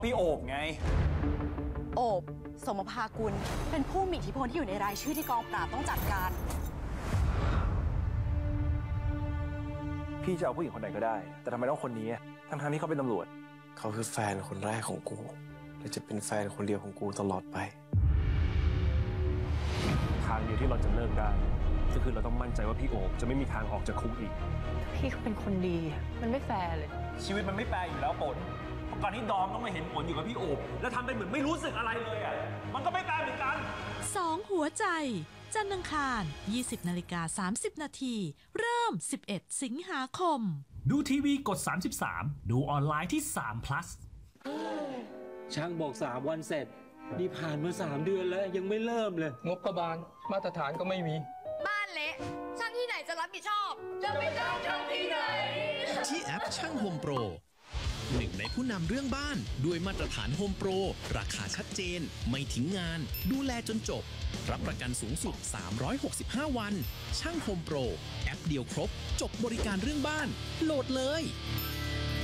พี่โอบไงโอบสมภากุลเป็นผู้มีอิทธิพลที่อยู่ในรายชื่อที่กองปราบต้องจัดการพี่จะเอาผู้หญิงคนไหนก็ได้แต่ทำไมต้องคนนี้ทั้งที่เขาเป็นตำรวจเขาคือแฟนคนแรกของกูและจะเป็นแฟนคนเดียวของกูตลอดไปทางเดียวที่เราจะเลิกได้ก็คือเราต้องมั่นใจว่าพี่โอบจะไม่มีทางออกจากคุกอีกพี่เขาเป็นคนดีมันไม่แฟร์เลยชีวิตมันไม่แปรอยู่แล้วฝนเพราะการที่ดอมต้องมาเห็นฝนอยู่กับพี่โอบแล้วทำเป็นเหมือนไม่รู้สึกอะไรเลยมันก็ไม่แปรเหมือนกัน 2 หัวใจจันทร์อังคาร 20:30 นาทีเริ่ม 11 สิงหาคมดูทีวีกด 33 ดูออนไลน์ที่3 plus ช่างบอก3 วันเสร็จนี่ผ่านมา3 เดือนแล้วยังไม่เริ่มเลยงบประมาณมาตรฐานก็ไม่มีบ้านเละช่างที่ไหนจะรับผิดชอบจะไปจ้างช่างที่ไหนที่แอปช่างโฮมโปรหนึ่งในผู้นำเรื่องบ้านด้วยมาตรฐานโฮมโปรราคาชัดเจนไม่ทิ้งงานดูแลจนจบรับประกันสูงสุด365 วันช่างโฮมโปรแอปเดียวครบจบบริการเรื่องบ้านโหลดเลย